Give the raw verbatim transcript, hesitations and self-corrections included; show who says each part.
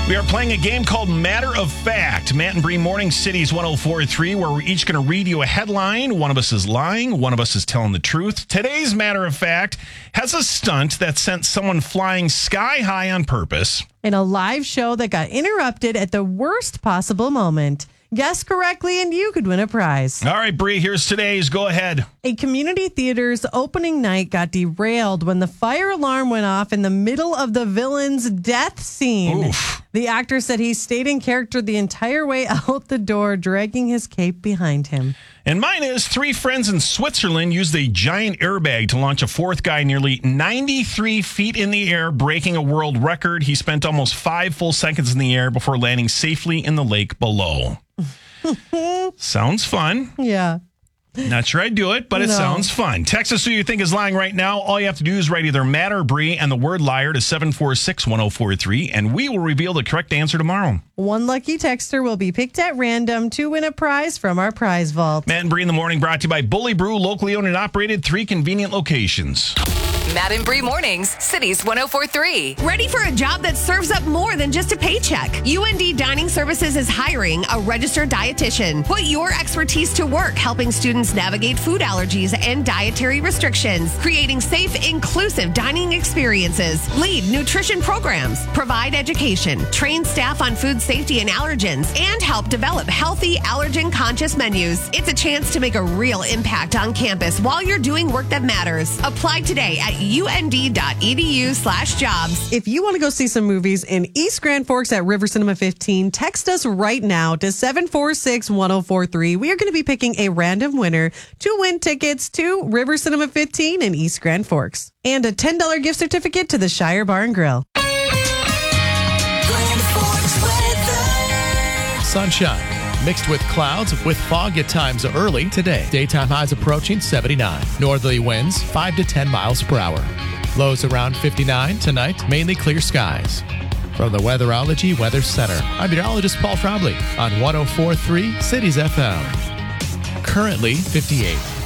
Speaker 1: We are playing a game called Matter of Fact. Matt and Bree Morning Cities one oh four point three, where we're each going to read you a headline. One of us is lying. One of us is telling the truth. Today's Matter of Fact has a stunt that sent someone flying sky high on purpose.
Speaker 2: In a live show that got interrupted at the worst possible moment. Guess correctly and you could win a prize.
Speaker 1: All right, Bree, here's today's. Go ahead.
Speaker 2: A community theater's opening night got derailed when the fire alarm went off in the middle of the villain's death scene.
Speaker 1: Oof.
Speaker 2: The actor said he stayed in character the entire way out the door, dragging his cape behind him.
Speaker 1: And mine is three friends in Switzerland used a giant airbag to launch a fourth guy nearly ninety-three feet in the air, breaking a world record. He spent almost five full seconds in the air before landing safely in the lake below. Sounds fun.
Speaker 2: Yeah.
Speaker 1: Not sure I'd do it, but it
Speaker 2: No.
Speaker 1: sounds fun. Text us who you think is lying right now. All you have to do is write either Matt or Bree and the word liar to seven four six, one oh four three, and we will reveal the correct answer tomorrow.
Speaker 2: One lucky texter will be picked at random to win a prize from our prize vault.
Speaker 1: Matt and Bree in the morning, brought to you by Bully Brew, locally owned and operated, three convenient locations.
Speaker 3: Matt and Bree Mornings, Cities one oh four point three.
Speaker 4: Ready for a job that serves up more than just a paycheck? U N D Dining Services is hiring a registered dietitian. Put your expertise to work helping students navigate food allergies and dietary restrictions, creating safe, inclusive dining experiences, lead nutrition programs, provide education, train staff on food safety and allergens, and help develop healthy, allergen-conscious menus. It's a chance to make a real impact on campus while you're doing work that matters. Apply today at und.edu slash jobs.
Speaker 2: If you want to go see some movies in East Grand Forks at River Cinema fifteen, text us right now to seven four six, one oh four three. We are going to be picking a random winner to win tickets to River Cinema fifteen in East Grand Forks and a ten dollars gift certificate to the Shire Bar and Grill.
Speaker 5: Sunshine mixed with clouds with fog at times early today. Daytime highs approaching seventy-nine. Northerly winds five to ten miles per hour. Lows around fifty-nine tonight. Mainly clear skies. From the Weatherology Weather Center, I'm meteorologist Paul Trombley on one oh four point three Cities F M. Currently fifty-eight.